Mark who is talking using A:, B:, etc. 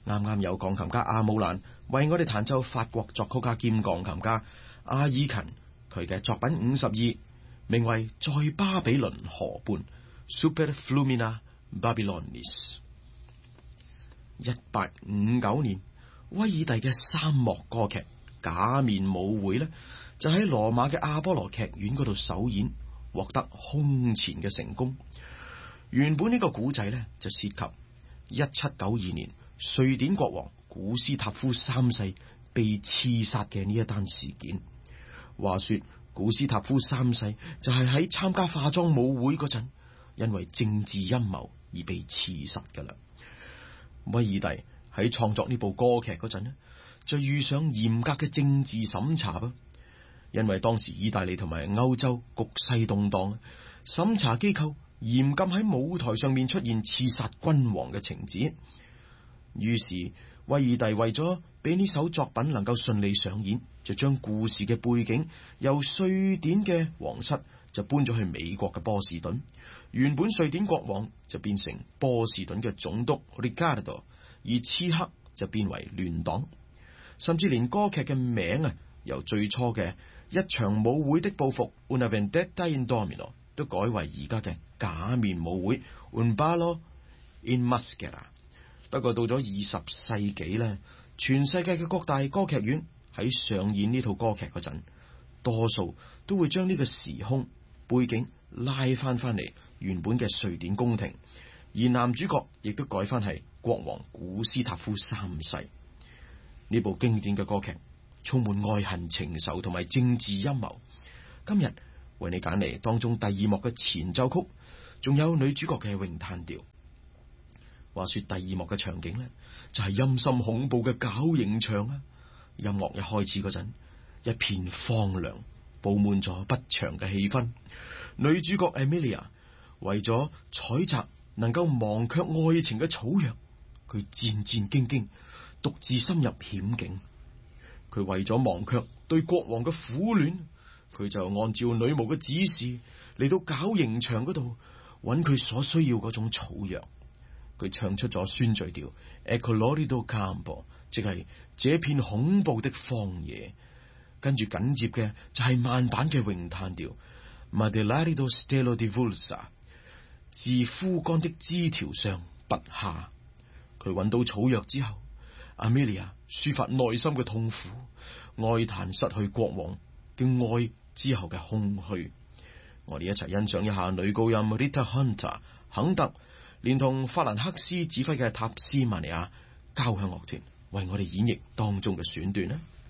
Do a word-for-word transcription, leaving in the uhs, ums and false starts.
A: 啱啱有鋼琴家阿姆蘭為我哋彈奏法國作曲家兼鋼琴家阿爾勤佢嘅作品五十二，名為在巴比倫河畔 Super Flumina Babylonis。一八五九年，威爾第嘅三幕歌劇《假面舞會》呢，就喺羅馬嘅阿波羅劇院嗰度首演，獲得空前嘅成功。原本呢個古仔呢，就涉及一七九二年瑞典國王古斯塔夫三世被刺殺嘅呢一單事件。話說古斯塔夫三世就係喺參加化妝舞會嗰陣，因為政治陰謀而被刺殺噶啦。威爾第喺創作呢部歌劇嗰陣呢，就遇上嚴格嘅政治審查噃，因為當時意大利同埋歐洲局勢動盪，審查機構嚴禁喺舞台上面出現刺殺君王嘅情節。於是威爾第為咗俾呢首作品能夠順利上演，就將故事嘅背景由瑞典嘅皇室就搬咗去美國嘅波士頓。原本瑞典國王就變成波士頓嘅總督 Ricardo， 而刺客就變為亂黨，甚至連歌劇嘅名啊，由最初嘅一場舞會的報復 Una vendetta in domino 都改為而家嘅假面舞會 Un ballo in maschera。不過到咗二十世紀咧，全世界嘅各大歌劇院喺上演呢套歌劇嗰陣，多數都會將呢個時空背景拉翻翻嚟原本嘅瑞典宮廷，而男主角亦都改翻係國王古斯塔夫三世。呢部經典嘅歌劇充滿愛恨情仇同埋政治陰謀。今日為你揀嚟當中第二幕嘅前奏曲，仲有女主角嘅詠嘆調。話說第二幕嘅場景呢，就係陰森恐怖嘅絞刑場啊！音樂一開始嗰陣，一片荒涼，布滿咗不祥嘅氣氛。女主角 Emilia 為咗採集能夠忘卻愛情嘅草藥，佢戰戰兢兢，獨自深入險境。佢為咗忘卻對國王嘅苦戀，佢就按照女巫嘅指示嚟到絞刑場嗰度揾佢所需要嗰種草藥。佢唱出咗宣敘調 Ecco l'orido campo， 即係這片恐怖的荒野。跟住緊接嘅就係慢板嘅詠嘆調 Ma dell'arido stelo di vulsa， 自枯乾的枝條上拔下。佢揾到草藥之後， Amelia 抒發內心嘅痛苦，哀嘆失去國王嘅愛之後嘅空虛。我哋一齊欣賞一下女高音 Rita Hunter 肯特連同法蘭克斯指揮嘅塔斯曼尼亞交響樂團為我哋演繹當中嘅選段啦。